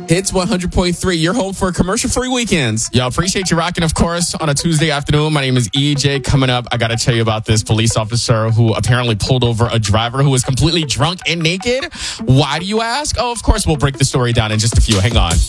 Hits 100.3, your home for commercial-free weekends. Yo, appreciate you rocking, of course, on a Tuesday afternoon. My name is EJ. Coming up, I got to tell you about this police officer who apparently pulled over a driver who was completely drunk and naked. Why do you ask? Oh, of course, we'll break the story down in just a few. Hang on.